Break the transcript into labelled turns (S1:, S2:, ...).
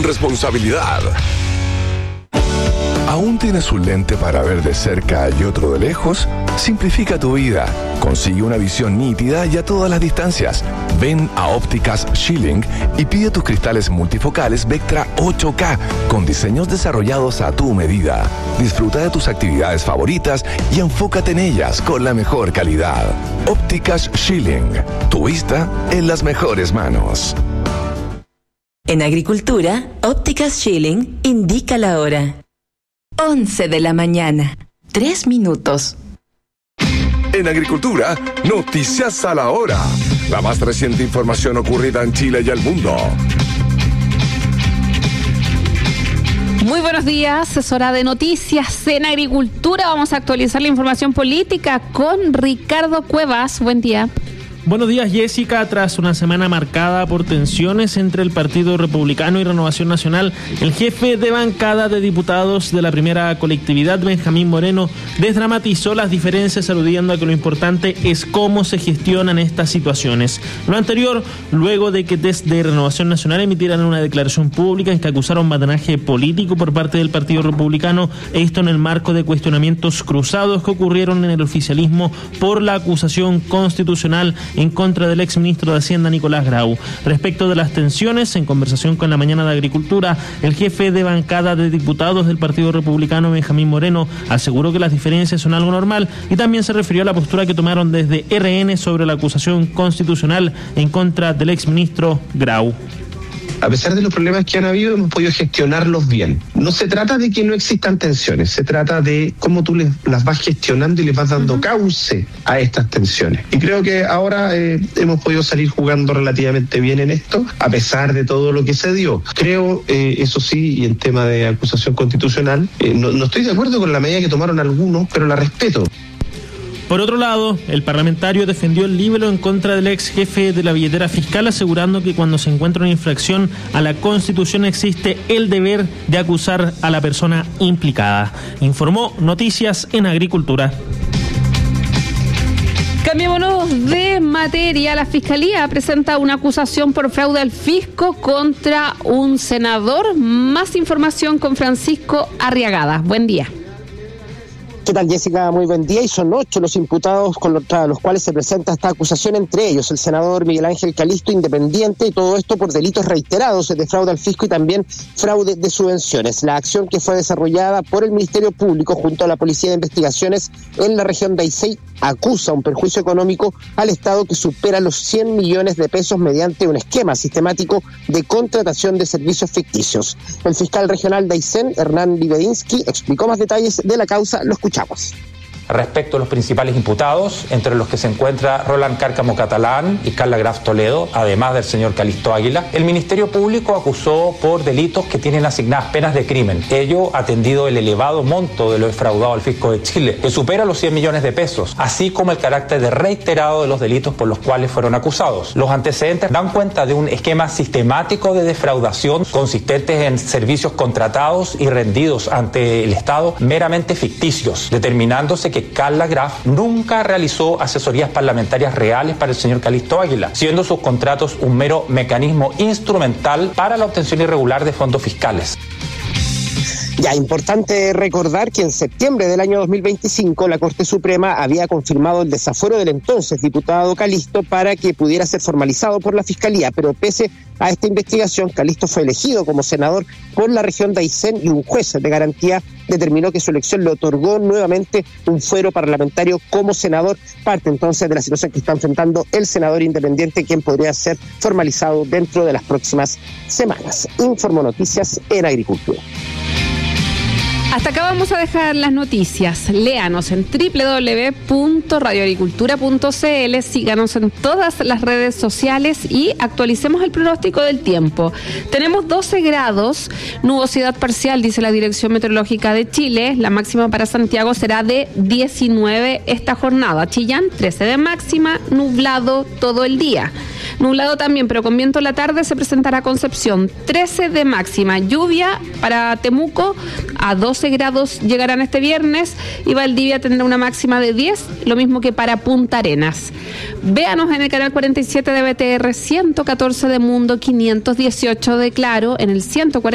S1: responsabilidad. ¿Aún tienes un lente para ver de cerca y otro de lejos? Simplifica tu vida. Consigue una visión nítida y a todas las distancias. Ven a Ópticas Schilling y pide tus cristales multifocales Vectra 8K con diseños desarrollados a tu medida. Disfruta de tus actividades favoritas y enfócate en ellas con la mejor calidad. Ópticas Schilling. Tu vista en las mejores manos.
S2: En Agricultura, Ópticas Schilling indica la hora. 11 de la mañana, 3 minutos.
S1: En Agricultura, noticias a la hora. La más reciente información ocurrida en Chile y el mundo.
S3: Muy buenos días, es hora de noticias en Agricultura. Vamos a actualizar la información política con Ricardo Cuevas. Buen día.
S4: Buenos días, Jessica. Tras una semana marcada por tensiones entre el Partido Republicano y Renovación Nacional, el jefe de bancada de diputados de la primera colectividad, Benjamín Moreno, desdramatizó las diferencias, aludiendo a que lo importante es cómo se gestionan estas situaciones. Lo anterior, luego de que desde Renovación Nacional emitieran una declaración pública en que acusaron madenaje político por parte del Partido Republicano, esto en el marco de cuestionamientos cruzados que ocurrieron en el oficialismo por la acusación constitucional en contra del exministro de Hacienda, Nicolás Grau. Respecto de las tensiones, en conversación con La Mañana de Agricultura, el jefe de bancada de diputados del Partido Republicano, Benjamín Moreno, aseguró que las diferencias son algo normal y también se refirió a la postura que tomaron desde RN sobre la acusación constitucional en contra del exministro Grau.
S5: A pesar de los problemas que han habido, hemos podido gestionarlos bien. No se trata de que no existan tensiones, se trata de cómo tú las vas gestionando y les vas dando cauce a estas tensiones. Y creo que ahora hemos podido salir jugando relativamente bien en esto, a pesar de todo lo que se dio. Creo, eso sí, y en tema de acusación constitucional, no estoy de acuerdo con la medida que tomaron algunos, pero la respeto.
S4: Por otro lado, el parlamentario defendió el libelo en contra del ex jefe de la billetera fiscal, asegurando que cuando se encuentra una infracción a la Constitución existe el deber de acusar a la persona implicada. Informó Noticias en Agricultura.
S3: Cambiémonos de materia. La Fiscalía presenta una acusación por fraude al fisco contra un senador. Más información con Francisco Arriagada. Buen día.
S6: ¿Qué tal, Jessica? Muy buen día. Y son 8 los imputados contra los cuales se presenta esta acusación, entre ellos el senador Miguel Ángel Calisto, independiente, y todo esto por delitos reiterados de fraude al fisco y también fraude de subvenciones. La acción, que fue desarrollada por el Ministerio Público junto a la Policía de Investigaciones en la región de Aysén, acusa un perjuicio económico al Estado que supera los 100 millones de pesos mediante un esquema sistemático de contratación de servicios ficticios. El fiscal regional de Aysén, Hernán Libedinsky, explicó más detalles de la causa. Lo escuchamos.
S7: Respecto a los principales imputados, entre los que se encuentra Roland Cárcamo Catalán y Carla Graf Toledo, además del señor Calisto Águila, el Ministerio Público acusó por delitos que tienen asignadas penas de crimen. Ello atendido el elevado monto de lo defraudado al fisco de Chile, que supera los 100 millones de pesos, así como el carácter de reiterado de los delitos por los cuales fueron acusados. Los antecedentes dan cuenta de un esquema sistemático de defraudación consistentes en servicios contratados y rendidos ante el Estado meramente ficticios, determinándose que Carla Graf nunca realizó asesorías parlamentarias reales para el señor Calisto Águila, siendo sus contratos un mero mecanismo instrumental para la obtención irregular de fondos fiscales.
S6: Ya, importante recordar que en septiembre del año 2025 la Corte Suprema había confirmado el desafuero del entonces diputado Calisto para que pudiera ser formalizado por la Fiscalía, pero pese a esta investigación, Calisto fue elegido como senador por la región de Aysén y un juez de garantía determinó que su elección le otorgó nuevamente un fuero parlamentario como senador, parte entonces de la situación que está enfrentando el senador independiente, quien podría ser formalizado dentro de las próximas semanas. Informó Noticias en Agricultura.
S3: Hasta acá vamos a dejar las noticias. Léanos en www.radioagricultura.cl, síganos en todas las redes sociales y actualicemos el pronóstico del tiempo. Tenemos 12 grados, nubosidad parcial, dice la Dirección Meteorológica de Chile. La máxima para Santiago será de 19 esta jornada. Chillán, 13 de máxima, nublado todo el día. Nublado también, pero con viento en la tarde se presentará Concepción, 13 de máxima. Lluvia para Temuco, a 12 grados llegarán este viernes, y Valdivia tendrá una máxima de 10, lo mismo que para Punta Arenas. Véanos en el canal 47 de BTR, 114 de Mundo, 518 de Claro, en el 140